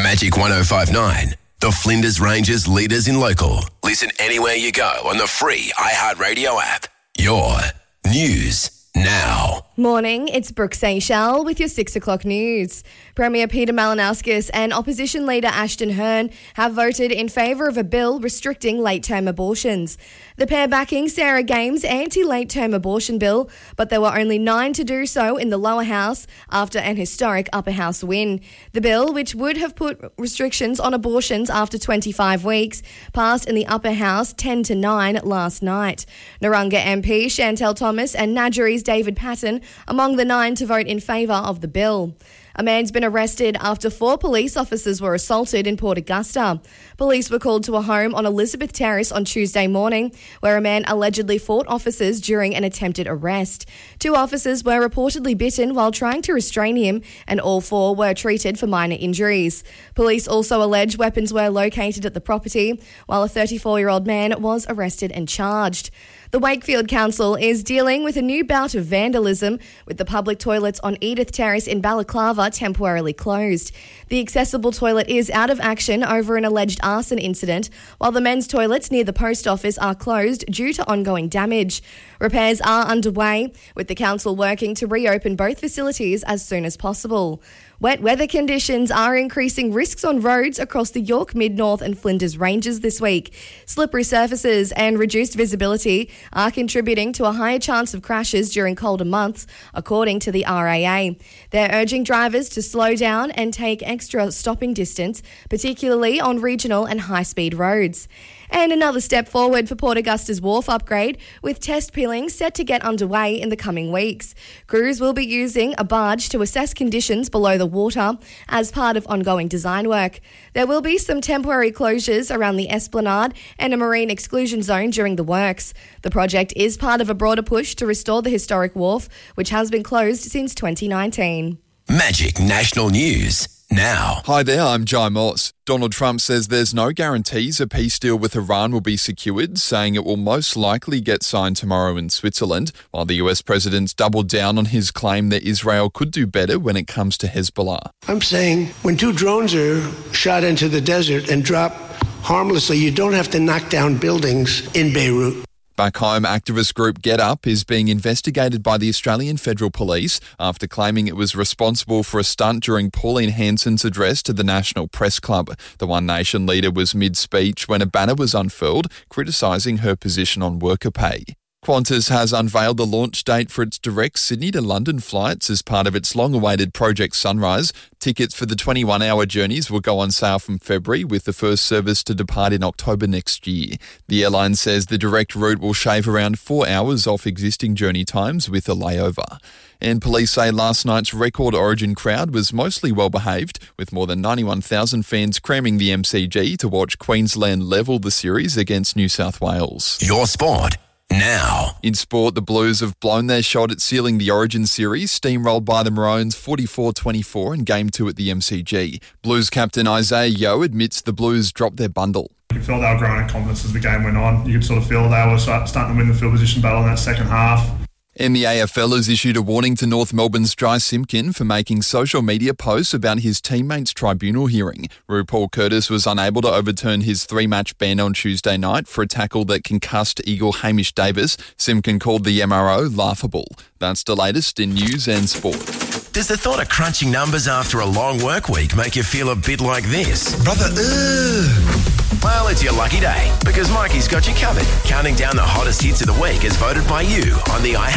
Magic 105.9, the Flinders Ranges leaders in local. Listen anywhere you go on the free iHeartRadio app. Your news now. Morning, it's Brooke Seychelles with your 6 o'clock news. Premier Peter Malinauskas and opposition leader Ashton Hearn have voted in favour of a bill restricting late-term abortions. The pair backing Sarah Games' anti-late-term abortion bill, but there were only 9 to do so in the lower house after an historic upper house win. The bill, which would have put restrictions on abortions after 25 weeks, passed in the upper house 10-9 last night. Narunga MP Chantel Thomas and Nadgery's David Patton among the 9 to vote in favour of the bill. A man's been arrested after 4 police officers were assaulted in Port Augusta. Police were called to a home on Elizabeth Terrace on Tuesday morning, where a man allegedly fought officers during an attempted arrest. 2 officers were reportedly bitten while trying to restrain him, and all 4 were treated for minor injuries. Police also allege weapons were located at the property, while a 34-year-old man was arrested and charged. The Wakefield Council is dealing with a new bout of vandalism, with the public toilets on Edith Terrace in Balaclava temporarily closed. The accessible toilet is out of action over an alleged arson incident, while the men's toilets near the post office are closed due to ongoing damage. Repairs are underway, with the council working to reopen both facilities as soon as possible. Wet weather conditions are increasing risks on roads across the York, Mid-North and Flinders Ranges this week. Slippery surfaces and reduced visibility are contributing to a higher chance of crashes during colder months, according to the RAA. They're urging drivers to slow down and take extra stopping distance, particularly on regional and high-speed roads. And another step forward for Port Augusta's wharf upgrade, with test peeling set to get underway in the coming weeks. Crews will be using a barge to assess conditions below the water as part of ongoing design work. There will be some temporary closures around the esplanade and a marine exclusion zone during the works. The project is part of a broader push to restore the historic wharf, which has been closed since 2019. Magic National News now. Hi there, I'm Jai Moss. Donald Trump says there's no guarantees a peace deal with Iran will be secured, saying it will most likely get signed tomorrow in Switzerland, while the US president's doubled down on his claim that Israel could do better when it comes to Hezbollah. I'm saying when 2 drones are shot into the desert and drop harmlessly, you don't have to knock down buildings in Beirut. Back home, activist group Get Up is being investigated by the Australian Federal Police after claiming it was responsible for a stunt during Pauline Hanson's address to the National Press Club. The One Nation leader was mid-speech when a banner was unfurled, criticising her position on worker pay. Qantas has unveiled the launch date for its direct Sydney to London flights as part of its long-awaited Project Sunrise. Tickets for the 21-hour journeys will go on sale from February, with the first service to depart in October next year. The airline says the direct route will shave around 4 hours off existing journey times with a layover. And police say last night's record Origin crowd was mostly well-behaved, with more than 91,000 fans cramming the MCG to watch Queensland level the series against New South Wales. Your sport now. In sport, the Blues have blown their shot at sealing the Origin series, steamrolled by the Maroons 44-24 in Game 2 at the MCG. Blues captain Isaiah Yeo admits the Blues dropped their bundle. You could feel they were growing in confidence as the game went on. You could sort of feel they were starting to win the field position battle in that second half. And the AFL has issued a warning to North Melbourne's Jai Simpkin for making social media posts about his teammates' tribunal hearing. RuPaul Curtis was unable to overturn his 3-match ban on Tuesday night for a tackle that concussed Eagle Hamish Davis. Simpkin called the MRO laughable. That's the latest in news and sport. Does the thought of crunching numbers after a long work week make you feel a bit like this? Brother, Well, it's your lucky day, because Mikey's got you covered, counting down the hottest hits of the week as voted by you on the iHeart